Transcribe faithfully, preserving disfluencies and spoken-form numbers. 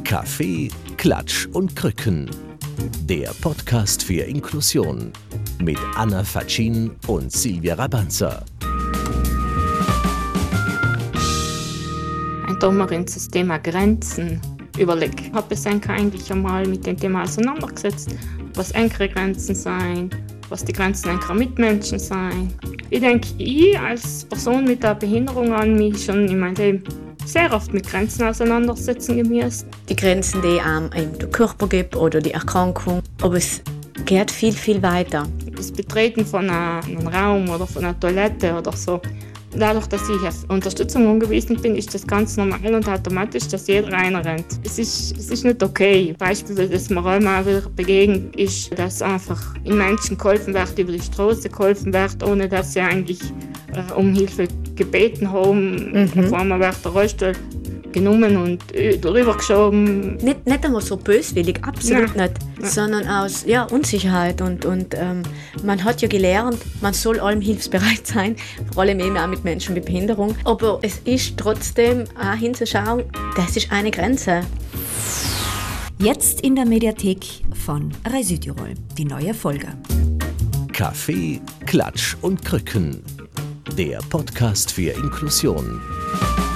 Kaffee, Klatsch und Krücken. Der Podcast für Inklusion mit Anna Faccin und Silvia Rabanza. Ein Dommerin das Thema Grenzen überlegt. Ich habe es eigentlich einmal mit dem Thema auseinandergesetzt, was enkere Grenzen sein, was die Grenzen einkerer Mitmenschen sein. Ich denke, ich als Person mit einer Behinderung an mich schon in meinem Leben sehr oft mit Grenzen auseinandersetzen gemusst. Die Grenzen, die einem der Körper gibt oder die Erkrankung, aber es geht viel, viel weiter. Das Betreten von einem Raum oder von einer Toilette oder so. Dadurch, dass ich auf Unterstützung angewiesen bin, ist das ganz normal und automatisch, dass jeder reinrennt. Es ist, es ist nicht okay. Beispiel, das mir auch mal wieder begegnet ist, dass einfach in Menschen geholfen wird, über die Straße geholfen wird, ohne dass sie eigentlich äh, um Hilfe gebeten haben. Mhm. Vor allem wird der Rollstuhl genommen und drüber geschoben. Nicht, nicht einmal so böswillig, absolut Nein. nicht, Nein. sondern aus ja, Unsicherheit. Und, und ähm, man hat ja gelernt, man soll allem hilfsbereit sein, vor allem eben auch mit Menschen mit Behinderung. Aber es ist trotzdem auch hinzuschauen, das ist eine Grenze. Jetzt in der Mediathek von Rai Südtirol, die neue Folge. Kaffee, Klatsch und Krücken. Der Podcast für Inklusion.